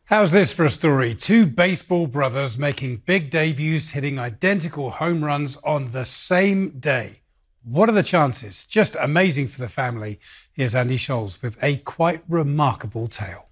How's this for a story? Two baseball brothers making big debuts, hitting identical home runs on the same day. What are the chances? Just amazing for the family. Here's Andy Scholes with a quite remarkable tale.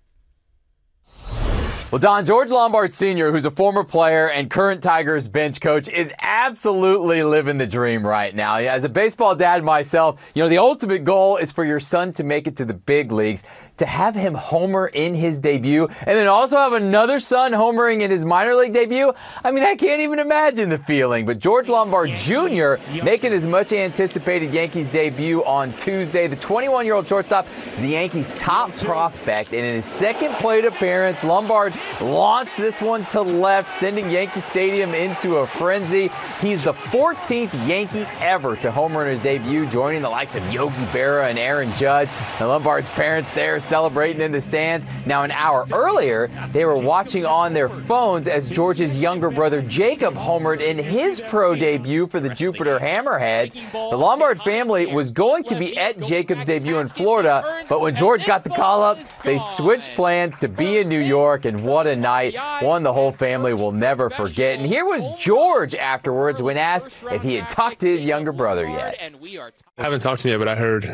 Well, Don, George Lombard Sr., who's a former player and current Tigers bench coach, is absolutely living the dream right now. As a baseball dad myself, the ultimate goal is for your son to make it to the big leagues, to have him homer in his debut, and then also have another son homering in his minor league debut. I can't even imagine the feeling. But George Lombard Jr. making his much anticipated Yankees debut on Tuesday. The 21-year-old shortstop is the Yankees' top prospect, and in his second plate appearance, Lombard launched this one to left, sending Yankee Stadium into a frenzy. He's the 14th Yankee ever to homer in his debut, joining the likes of Yogi Berra and Aaron Judge. And Lombard's parents there celebrating in the stands. Now, an hour earlier, they were watching on their phones as George's younger brother Jacob homered in his pro debut for the Jupiter Hammerheads. The Lombard family was going to be at Jacob's debut in Florida, but when George got the call up, they switched plans to be in New York, and what a night, one the whole family will never forget. And here was George afterwards when asked if he had talked to his younger brother yet. I haven't talked to him yet, but I heard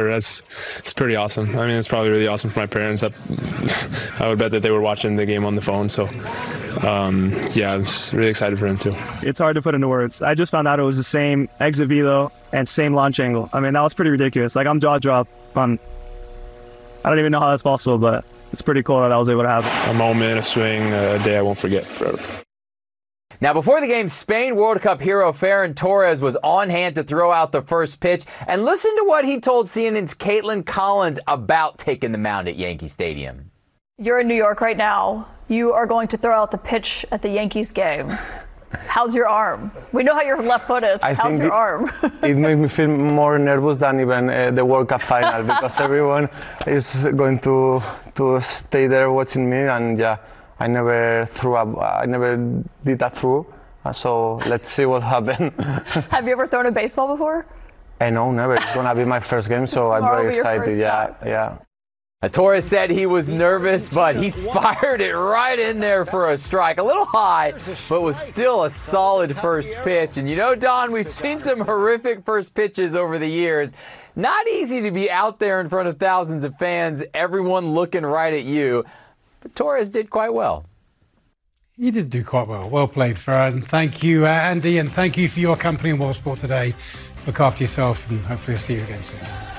it's pretty awesome. It's probably really awesome for my parents. I would bet that they were watching the game on the phone. So, I'm really excited for him too. It's hard to put into words. I just found out it was the same exit velo and same launch angle. That was pretty ridiculous. I'm jaw drop. I don't even know how that's possible, but it's pretty cool that I was able to have a moment, a swing, a day I won't forget forever. Now, before the game, Spain World Cup hero Ferran Torres was on hand to throw out the first pitch. And listen to what he told CNN's Caitlin Collins about taking the mound at Yankee Stadium. You're in New York right now. You are going to throw out the pitch at the Yankees game. How's your arm? We know how your left foot is, but how's your arm? It made me feel more nervous than even the World Cup final, because everyone is going to stay there watching me, and I never did that throw. So let's see what happens. Have you ever thrown a baseball before? No, never. It's gonna be my first game, so I'm very excited. Yeah. Torres said he was nervous, but he fired it right in there for a strike. A little high, but was still a solid first pitch. And Don, we've seen some horrific first pitches over the years. Not easy to be out there in front of thousands of fans, everyone looking right at you. But Torres did quite well. He did do quite well. Well played, Ferran. Thank you, Andy, and thank you for your company in World Sport today. Look after yourself, and hopefully I'll see you again soon.